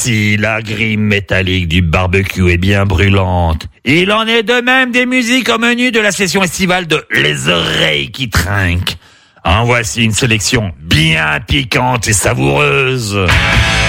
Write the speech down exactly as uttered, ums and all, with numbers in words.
si la grille métallique du barbecue est bien brûlante, il en est de même des musiques au menu de la session estivale de Les Oreilles qui trinquent. En voici une sélection bien piquante et savoureuse.